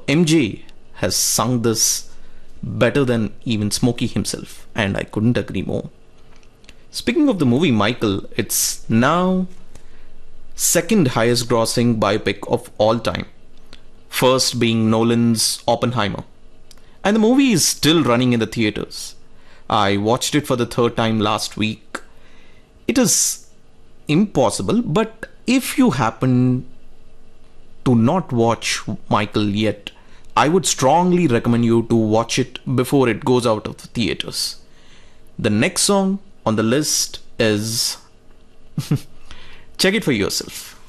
MJ has sung this better than even Smokey himself, and I couldn't agree more. Speaking of the movie Michael, it's now second highest grossing biopic of all time, first being Nolan's Oppenheimer. And the movie is still running in the theaters. I watched it for the third time last week. It is impossible, but if you happen to not watch Michael yet, I would strongly recommend you to watch it before it goes out of the theaters. The next song on the list is check it for yourself.